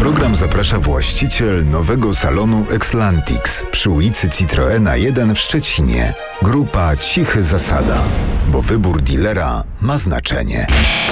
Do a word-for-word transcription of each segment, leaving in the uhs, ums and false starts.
program zaprasza właściciel nowego salonu Exlantix przy ulicy Citroena jeden w Szczecinie. Grupa Cichy Zasada, bo wybór dealera ma znaczenie.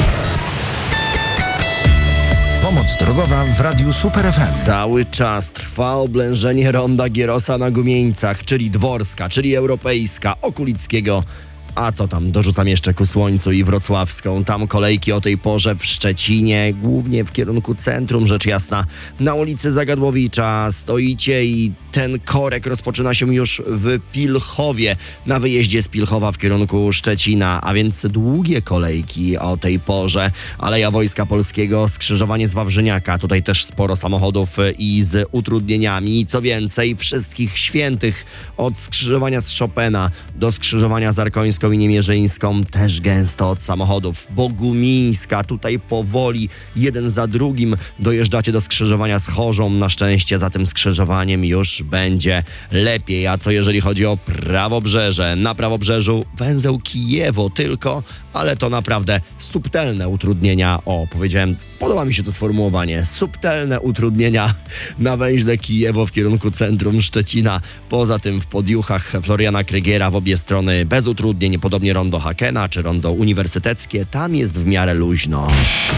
Pomoc drogowa w Radiu Super F M. Cały czas trwa oblężenie ronda Gierosa na Gumieńcach, czyli Dworska, czyli Europejska, Okulickiego. A co tam, dorzucam jeszcze Ku Słońcu i Wrocławską. Tam kolejki o tej porze w Szczecinie, głównie w kierunku centrum, rzecz jasna. Na ulicy Zagadłowicza stoicie i ten korek rozpoczyna się już w Pilchowie, na wyjeździe z Pilchowa w kierunku Szczecina, a więc długie kolejki o tej porze. Aleja Wojska Polskiego, skrzyżowanie z Wawrzyniaka, tutaj też sporo samochodów i z utrudnieniami. Co więcej, wszystkich świętych od skrzyżowania z Chopina do skrzyżowania z Arkońską i Niemierzyńską też gęsto od samochodów. Bogumińska, tutaj powoli jeden za drugim dojeżdżacie do skrzyżowania z Chorzą. Na szczęście za tym skrzyżowaniem już będzie lepiej. A co jeżeli chodzi o Prawobrzeże? Na Prawobrzeżu węzeł Kijewo tylko, ale to naprawdę subtelne utrudnienia. O, powiedziałem, podoba mi się to sformułowanie. Subtelne utrudnienia na węźle Kijewo w kierunku centrum Szczecina. Poza tym w Podjuchach Floriana Krygiera w obie strony bez utrudnień. Podobnie rondo Hakena czy rondo uniwersyteckie. Tam jest w miarę luźno.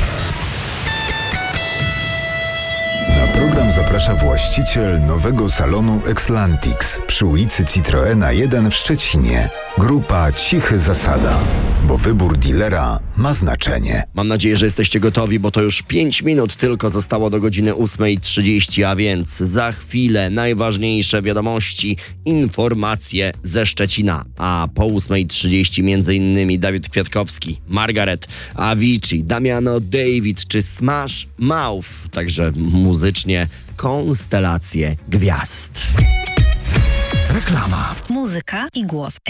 Na program zaprasza właściciel nowego salonu Exlantix przy ulicy Citroena jeden w Szczecinie. Grupa Cichy Zasada, bo wybór dealera ma znaczenie. Mam nadzieję, że jesteście gotowi, bo to już pięć minut tylko zostało do godziny ósma trzydzieści, a więc za chwilę najważniejsze wiadomości, informacje ze Szczecina. A po ósma trzydzieści między innymi Dawid Kwiatkowski, Margaret, Avicii, Damiano David czy Smash Mouth. Także muzycznie konstelacje gwiazd. Reklama. Muzyka i głos.